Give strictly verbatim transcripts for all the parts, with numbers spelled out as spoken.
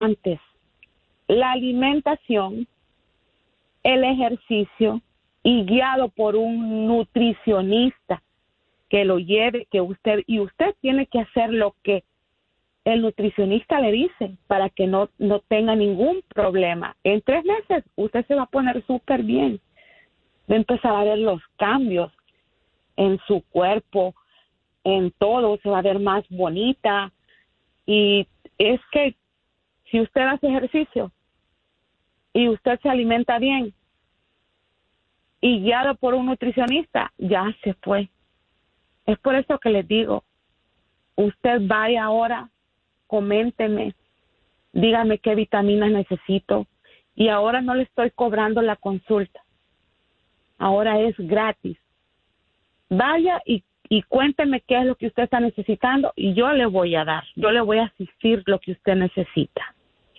antes, la alimentación, el ejercicio y guiado por un nutricionista que lo lleve, que usted, y usted tiene que hacer lo que el nutricionista le dice para que no, no tenga ningún problema. En tres meses usted se va a poner súper bien. Va a empezar a ver los cambios en su cuerpo, en todo, se va a ver más bonita. Y es que si usted hace ejercicio y usted se alimenta bien y guiado por un nutricionista, ya se fue. Es por eso que les digo, usted vaya ahora, coménteme, dígame qué vitaminas necesito, y ahora no le estoy cobrando la consulta, ahora es gratis. Vaya y, y cuénteme qué es lo que usted está necesitando y yo le voy a dar, yo le voy a asistir lo que usted necesita.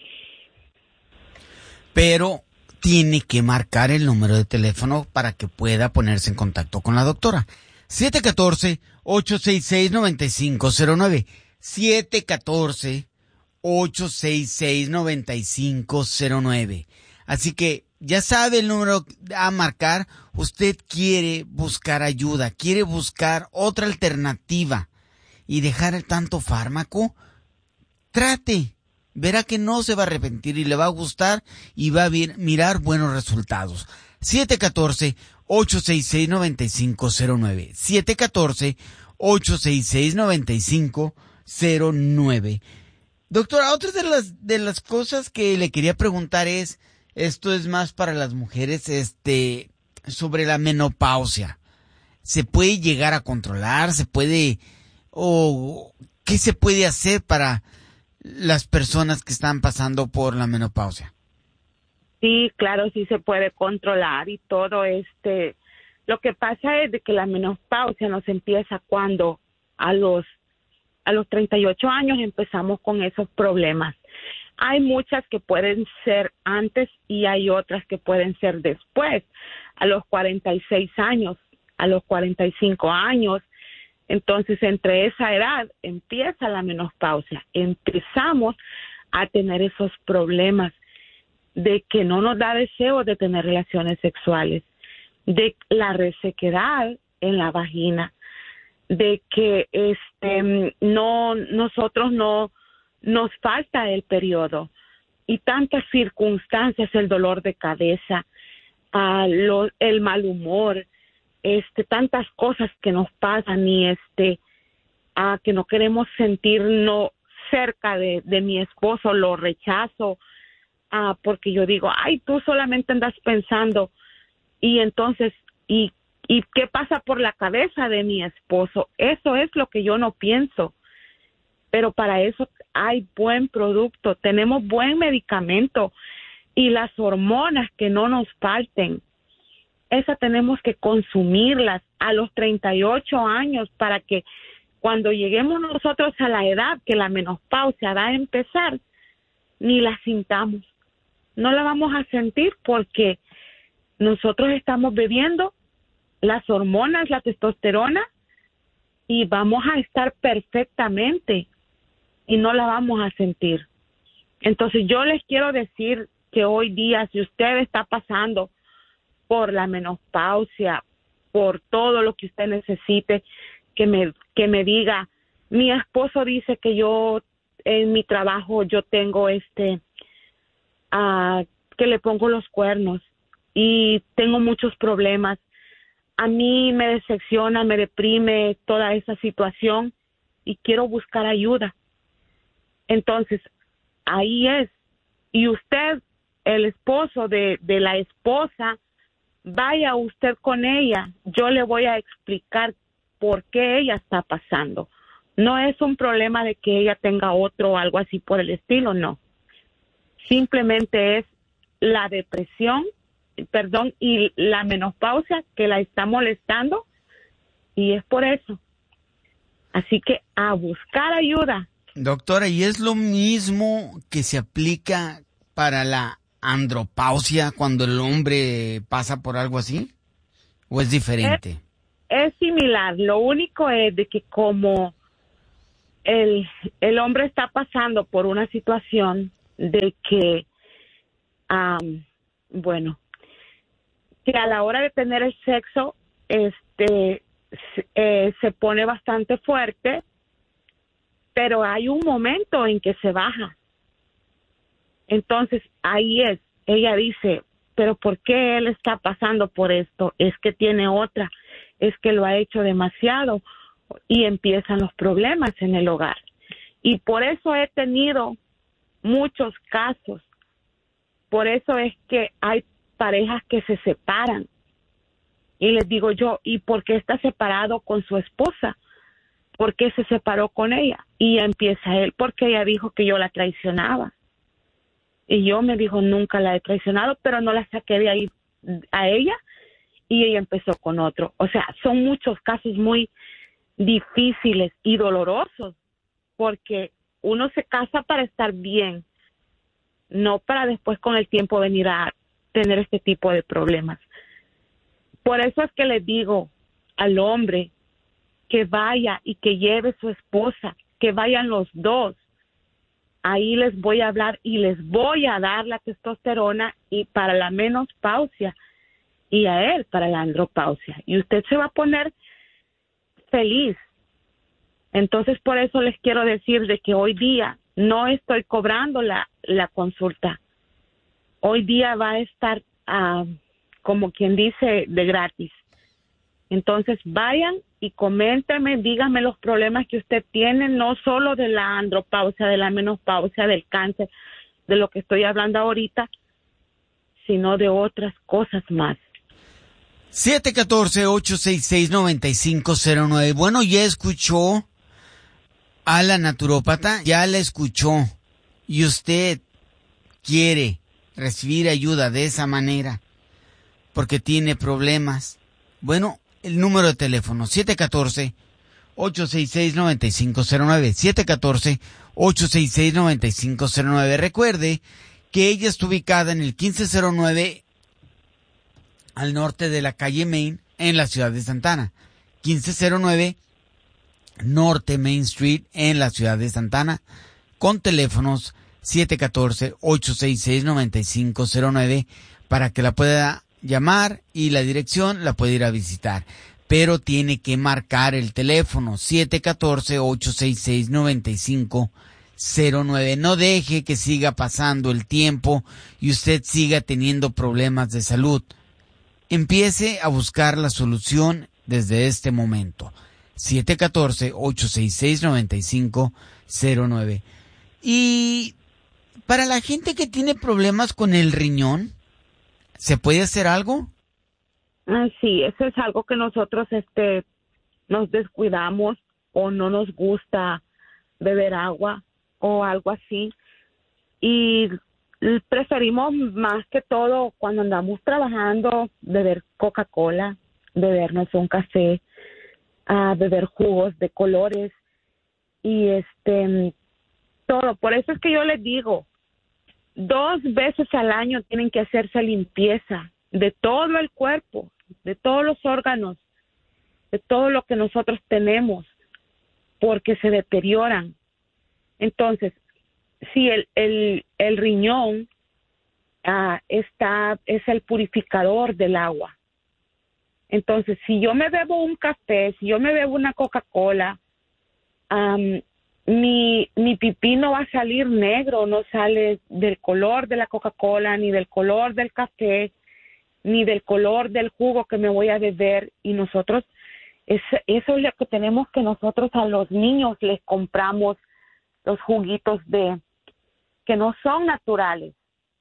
Pero tiene que marcar el número de teléfono para que pueda ponerse en contacto con la doctora. siete uno cuatro, ocho seis seis, nueve cinco cero nueve. siete uno cuatro, ocho seis seis, nueve cinco cero nueve. Así que ya sabe el número a marcar. Usted quiere buscar ayuda, quiere buscar otra alternativa y dejar el tanto fármaco. Trate. Verá que no se va a arrepentir y le va a gustar y va a ver, mirar buenos resultados. siete uno cuatro, ocho seis seis, nueve cinco cero nueve. siete uno cuatro, ocho seis seis, nueve cinco cero nueve. Doctora, otra de las, de las cosas que le quería preguntar es, esto es más para las mujeres, este, sobre la menopausia. ¿Se puede llegar a controlar? ¿Se puede, o qué se puede hacer para las personas que están pasando por la menopausia? Sí, claro, sí se puede controlar y todo. Este, lo que pasa es de que la menopausia nos empieza cuando a los a los treinta y ocho años empezamos con esos problemas. Hay muchas que pueden ser antes y hay otras que pueden ser después, a los cuarenta y seis años, a los cuarenta y cinco años. Entonces, entre esa edad empieza la menopausia. Empezamos a tener esos problemas de que no nos da deseo de tener relaciones sexuales, de la resequedad en la vagina, de que este no nosotros no nos falta el periodo y tantas circunstancias, el dolor de cabeza, uh, lo, el mal humor, este tantas cosas que nos pasan y este uh, que no queremos sentirnos cerca de, de mi esposo, lo rechazo uh, porque yo digo, ay, tú solamente andas pensando y entonces y ¿y qué pasa por la cabeza de mi esposo? Eso es lo que yo no pienso. Pero para eso hay buen producto, tenemos buen medicamento y las hormonas que no nos falten, esas tenemos que consumirlas a los treinta y ocho años para que cuando lleguemos nosotros a la edad que la menopausia va a empezar, ni la sintamos. No la vamos a sentir porque nosotros estamos bebiendo las hormonas, la testosterona, y vamos a estar perfectamente y no la vamos a sentir. Entonces yo les quiero decir que hoy día, si usted está pasando por la menopausia, por todo lo que usted necesite, que me, que me diga, mi esposo dice que yo en mi trabajo yo tengo este, uh, que le pongo los cuernos y tengo muchos problemas. A mí me decepciona, me deprime toda esa situación y quiero buscar ayuda. Entonces, ahí es. Y usted, el esposo de, de la esposa, vaya usted con ella. Yo le voy a explicar por qué ella está pasando. No es un problema de que ella tenga otro o algo así por el estilo, no. Simplemente es la depresión, perdón, y la menopausia que la está molestando y es por eso. Así que a buscar ayuda. Doctora, ¿y es lo mismo que se aplica para la andropausia cuando el hombre pasa por algo así? ¿O es diferente? Es, es similar, lo único es de que como el, el hombre está pasando por una situación de que, um, bueno, que a la hora de tener el sexo, este, eh, se pone bastante fuerte, pero hay un momento en que se baja. Entonces, ahí es, ella dice, pero ¿por qué él está pasando por esto? Es que tiene otra, es que lo ha hecho demasiado, y empiezan los problemas en el hogar. Y por eso he tenido muchos casos, por eso es que hay parejas que se separan. Y les digo yo, ¿y por qué está separado con su esposa? ¿Por qué se separó con ella? Y empieza él, porque ella dijo que yo la traicionaba. Y yo me dijo, nunca la he traicionado, pero no la saqué de ahí a ella, y ella empezó con otro. O sea, son muchos casos muy difíciles y dolorosos, porque uno se casa para estar bien, no para después con el tiempo venir a tener este tipo de problemas. Por eso es que le digo al hombre que vaya y que lleve su esposa, que vayan los dos. Ahí les voy a hablar y les voy a dar la testosterona y para la menopausia, y a él para la andropausia. Y usted se va a poner feliz. Entonces, por eso les quiero decir de que hoy día no estoy cobrando la, la consulta. Hoy día va a estar, uh, como quien dice, de gratis. Entonces, vayan y coméntenme, díganme los problemas que usted tiene, no solo de la andropausia, de la menopausia, del cáncer, de lo que estoy hablando ahorita, sino de otras cosas más. siete uno cuatro, ocho seis seis, nueve cinco cero nueve. Bueno, ya escuchó a la naturópata, ya la escuchó, y usted quiere recibir ayuda de esa manera porque tiene problemas. Bueno, el número de teléfono siete uno cuatro, ocho seis seis, nueve cinco cero nueve, siete uno cuatro, ocho seis seis, nueve cinco cero nueve. Recuerde que ella está ubicada en el quince cero nueve al norte de la calle Main en la ciudad de Santa Ana. quince cero nueve Norte Main Street en la ciudad de Santa Ana, con teléfonos siete uno cuatro, ocho seis seis, nueve cinco cero nueve para que la pueda llamar, y la dirección la puede ir a visitar. Pero tiene que marcar el teléfono siete uno cuatro, ocho seis seis, nueve cinco cero nueve. No deje que siga pasando el tiempo y usted siga teniendo problemas de salud. Empiece a buscar la solución desde este momento. siete uno cuatro, ocho seis seis, nueve cinco cero nueve. Y para la gente que tiene problemas con el riñón, ¿se puede hacer algo? Ah, sí, eso es algo que nosotros este, nos descuidamos, o no nos gusta beber agua o algo así. Y preferimos más que todo cuando andamos trabajando beber Coca-Cola, bebernos un café, a beber jugos de colores y este todo. Por eso es que yo les digo, dos veces al año tienen que hacerse limpieza de todo el cuerpo, de todos los órganos, de todo lo que nosotros tenemos, porque se deterioran. Entonces, si el el, el riñón uh, está es el purificador del agua. Entonces, si yo me bebo un café, si yo me bebo una Coca-Cola, um, mi, mi pipí no va a salir negro, no sale del color de la Coca-Cola, ni del color del café, ni del color del jugo que me voy a beber. Y nosotros, es, eso es lo que tenemos, que nosotros a los niños les compramos los juguitos de que no son naturales,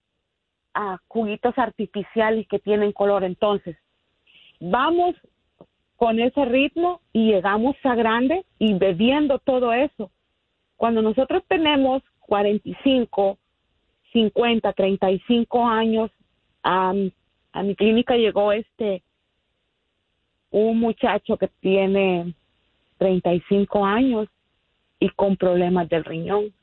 a juguitos artificiales que tienen color. Entonces, vamos con ese ritmo y llegamos a grande y bebiendo todo eso. Cuando nosotros tenemos cuarenta y cinco, cincuenta, treinta y cinco años, um, a mi clínica llegó este un muchacho que tiene treinta y cinco años y con problemas del riñón,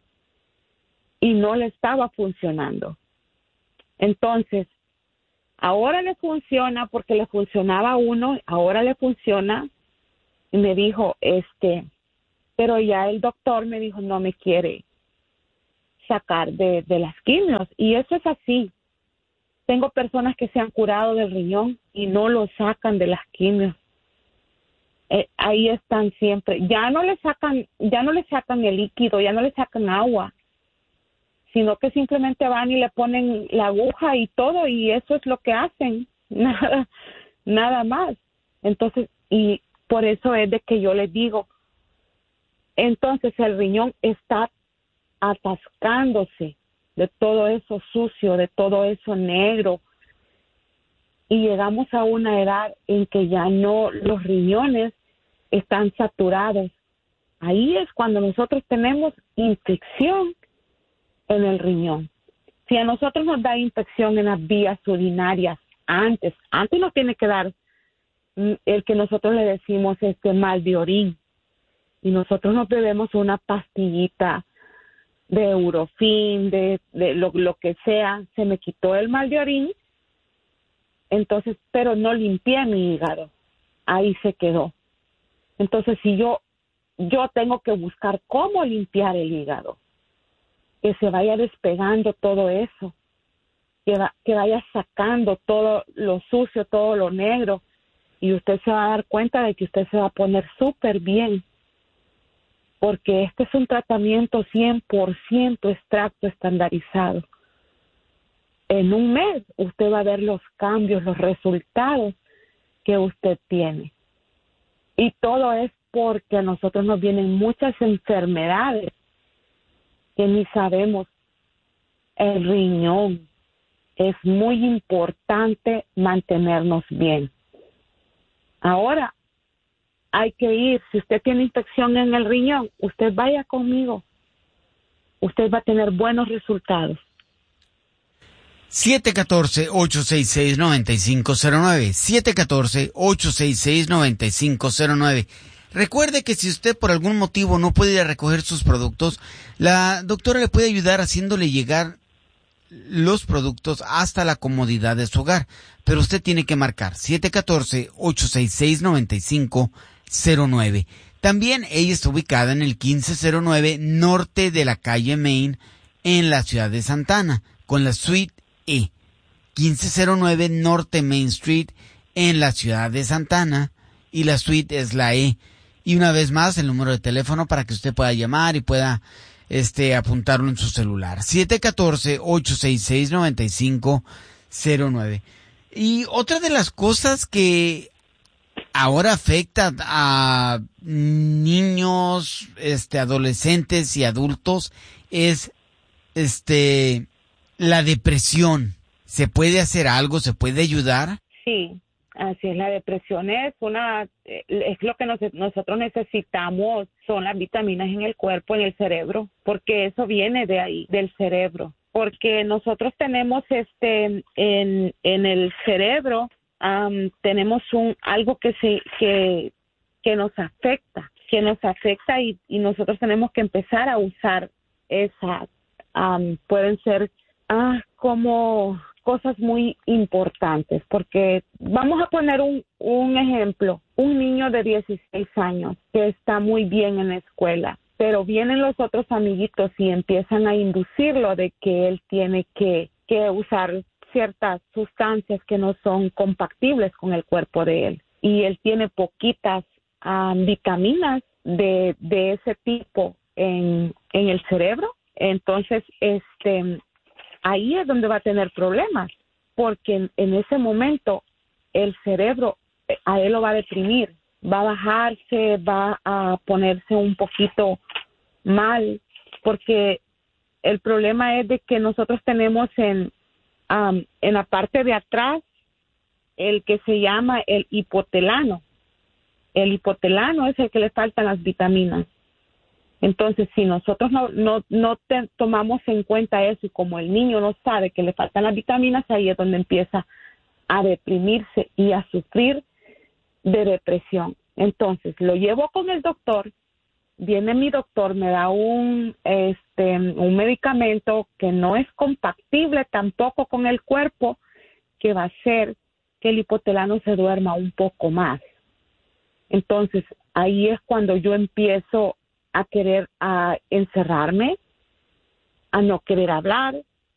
y no le estaba funcionando. Entonces, ahora le funciona porque le funcionaba a uno, ahora le funciona, y me dijo, este, pero ya el doctor me dijo, no me quiere. sacar de, de las quimios. Y eso es así. Tengo personas que se han curado del riñón y no lo sacan de las quimios. Eh, ahí están siempre. Ya no le sacan, ya no le sacan el líquido, ya no le sacan agua, sino que simplemente van y le ponen la aguja y todo, y eso es lo que hacen, nada, nada más. Entonces, y por eso es de que yo les digo, entonces el riñón está atascándose de todo eso sucio, de todo eso negro, y llegamos a una edad en que ya no, los riñones están saturados. Ahí es cuando nosotros tenemos infección en el riñón. Si a nosotros nos da infección en las vías urinarias antes, antes nos tiene que dar el que nosotros le decimos este mal de orín, y nosotros nos bebemos una pastillita de Eurofin, de, de lo, lo que sea, se me quitó el mal de orín, entonces, pero no limpié mi hígado, ahí se quedó. Entonces, si yo, yo tengo que buscar cómo limpiar el hígado, que se vaya despegando todo eso, que, va, que vaya sacando todo lo sucio, todo lo negro, y usted se va a dar cuenta de que usted se va a poner súper bien, porque este es un tratamiento cien por ciento extracto estandarizado. En un mes usted va a ver los cambios, los resultados que usted tiene. Y todo es porque a nosotros nos vienen muchas enfermedades que ni sabemos. El riñón, es muy importante mantenernos bien. Ahora, hay que ir, si usted tiene infección en el riñón, usted vaya conmigo. Usted va a tener buenos resultados. siete uno cuatro, ocho seis seis, nueve cinco cero nueve. siete uno cuatro, ocho seis seis, nueve cinco cero nueve. Recuerde que si usted por algún motivo no puede ir a recoger sus productos, la doctora le puede ayudar haciéndole llegar los productos hasta la comodidad de su hogar. Pero usted tiene que marcar siete uno cuatro, ocho seis seis, nueve cinco cero nueve. También ella está ubicada en el quince cero nueve norte de la calle Main en la ciudad de Santa Ana, con la suite E. quince cero nueve Norte Main Street en la ciudad de Santa Ana, y la suite es la E. Y una vez más el número de teléfono para que usted pueda llamar y pueda este apuntarlo en su celular. siete uno cuatro, ocho seis seis, nueve cinco cero nueve. Y otra de las cosas que ahora afecta a niños, este, adolescentes y adultos es este la depresión. ¿Se puede hacer algo? ¿Se puede ayudar? Sí, así es. La depresión es una, es lo que nos, nosotros necesitamos, son las vitaminas en el cuerpo, en el cerebro, porque eso viene de ahí, del cerebro. Porque nosotros tenemos este en en el cerebro um, tenemos un algo que se que que nos afecta, que nos afecta y, y nosotros tenemos que empezar a usar esas um, pueden ser ah, como cosas muy importantes, porque vamos a poner un, un ejemplo, un niño de dieciséis años que está muy bien en la escuela, pero vienen los otros amiguitos y empiezan a inducirlo de que él tiene que, que usar ciertas sustancias que no son compatibles con el cuerpo de él, y él tiene poquitas um, vitaminas de, de ese tipo en, en el cerebro. Entonces, este ahí es donde va a tener problemas, porque en, en ese momento el cerebro a él lo va a deprimir, va a bajarse, va a ponerse un poquito mal, porque el problema es de que nosotros tenemos en, um, en la parte de atrás el que se llama el hipotelano. El hipotelano es el que le faltan las vitaminas. Entonces, si nosotros no no no te, tomamos en cuenta eso, y como el niño no sabe que le faltan las vitaminas, ahí es donde empieza a deprimirse y a sufrir de depresión. Entonces, lo llevo con el doctor, viene mi doctor, me da un este un medicamento que no es compatible tampoco con el cuerpo, que va a hacer que el hipotelano se duerma un poco más. Entonces, ahí es cuando yo empiezo a querer a encerrarme, a no querer hablar,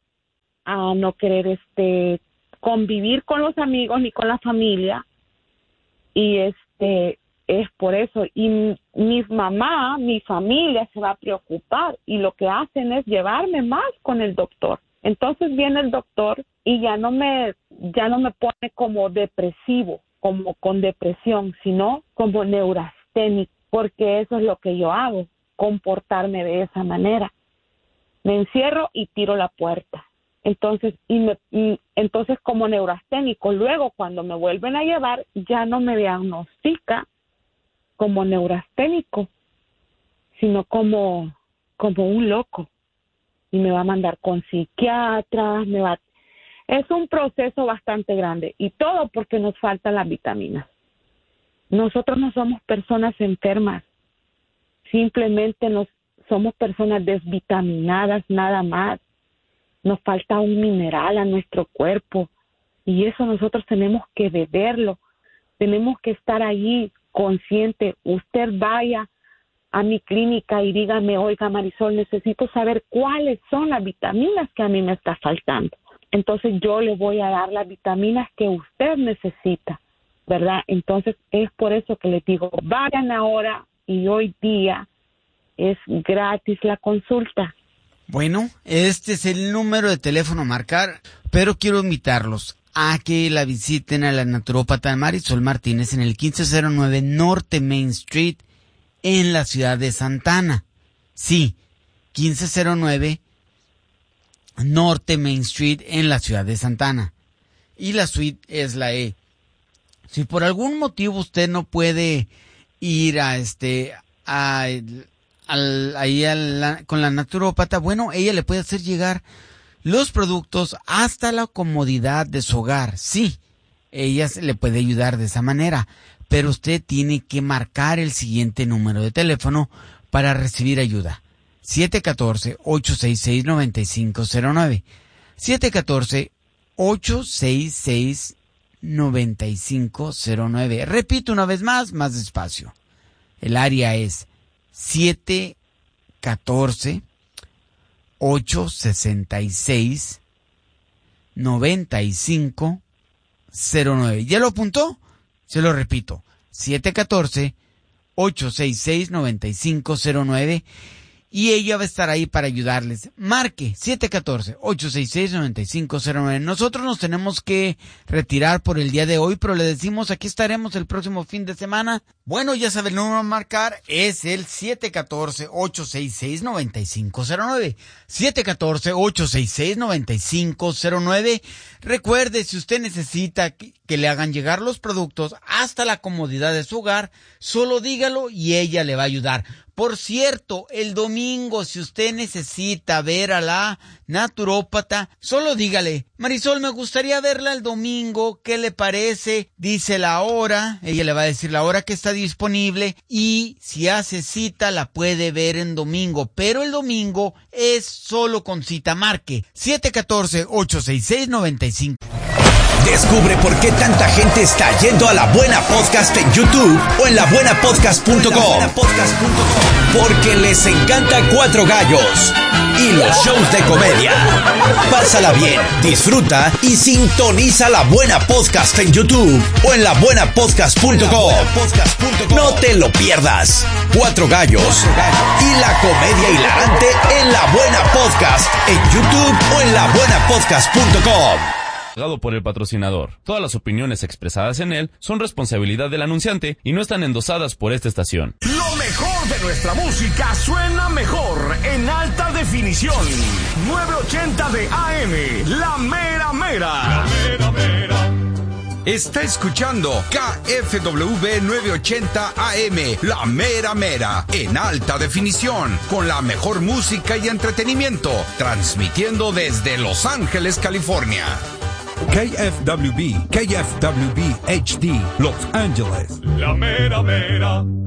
a no querer este convivir con los amigos ni con la familia, y este es por eso. Y mi, mi mamá, mi familia se va a preocupar, y lo que hacen es llevarme más con el doctor. Entonces viene el doctor y ya no me ya no me pone como depresivo, como con depresión, sino como neurasténico, porque eso es lo que yo hago, comportarme de esa manera. Me encierro y tiro la puerta. Entonces, y me, y entonces como neurasténico, luego cuando me vuelven a llevar, ya no me diagnostica como neurasténico, sino como, como un loco. Y me va a mandar con psiquiatras, me va... Es un proceso bastante grande, y todo porque nos faltan las vitaminas. Nosotros no somos personas enfermas, simplemente nos somos personas desvitaminadas, nada más. Nos falta un mineral a nuestro cuerpo, y eso nosotros tenemos que beberlo, tenemos que estar allí consciente. Usted vaya a mi clínica y dígame, oiga Marisol, necesito saber cuáles son las vitaminas que a mí me está faltando. Entonces yo le voy a dar las vitaminas que usted necesita, ¿verdad? Entonces es por eso que les digo, vayan ahora, y hoy día es gratis la consulta. Bueno, este es el número de teléfono a marcar, pero quiero invitarlos a que la visiten a la naturópata Marisol Martínez en el quince cero nueve Norte Main Street en la ciudad de Santa Ana. Sí, quince cero nueve Norte Main Street en la ciudad de Santa Ana. Y la suite es la E. Si por algún motivo usted no puede ir a este a, al, ahí a la, con la naturópata, bueno, ella le puede hacer llegar los productos hasta la comodidad de su hogar. Sí, ella se le puede ayudar de esa manera, pero usted tiene que marcar el siguiente número de teléfono para recibir ayuda. siete uno cuatro, ocho seis seis, nueve cinco cero nueve. siete uno cuatro, ocho seis seis, nueve cinco cero nueve. Repito una vez más, más despacio. El área es siete uno cuatro, ocho seis seis, nueve cinco cero nueve. ¿Ya lo apuntó? Se lo repito. siete uno cuatro, ocho seis seis, nueve cinco cero nueve. Y ella va a estar ahí para ayudarles. Marque siete uno cuatro, ocho seis seis, nueve cinco cero nueve. Nosotros nos tenemos que retirar por el día de hoy, pero le decimos, aquí estaremos el próximo fin de semana. Bueno, ya sabe, el número a marcar es el siete uno cuatro, ocho seis seis, nueve cinco cero nueve. siete uno cuatro, ocho seis seis, nueve cinco cero nueve. Recuerde, si usted necesita que, que le hagan llegar los productos hasta la comodidad de su hogar, solo dígalo y ella le va a ayudar. Por cierto, el domingo, si usted necesita ver a la naturópata, solo dígale, Marisol, me gustaría verla el domingo, ¿qué le parece? Dice la hora, ella le va a decir la hora que está disponible, y si hace cita la puede ver en domingo, pero el domingo es solo con cita. Marque siete uno cuatro, ocho seis seis, nueve cinco. Descubre por qué tanta gente está yendo a La Buena Podcast en YouTube o en la buena podcast punto com. Porque les encanta Cuatro Gallos y los shows de comedia. Pásala bien, disfruta y sintoniza La Buena Podcast en YouTube o en la buena podcast punto com. No te lo pierdas. Cuatro Gallos y la comedia hilarante en La Buena Podcast en YouTube o en la buena podcast punto com. Pagado por el patrocinador. Todas las opiniones expresadas en él son responsabilidad del anunciante y no están endosadas por esta estación. Lo mejor de nuestra música suena mejor en alta definición. novecientos ochenta de A M, La Mera Mera. La Mera Mera. Está escuchando K F W novecientos ochenta A M, La Mera Mera, en alta definición, con la mejor música y entretenimiento, transmitiendo desde Los Ángeles, California. K F W B, K F W B H D, Los Ángeles. La Mera Mera.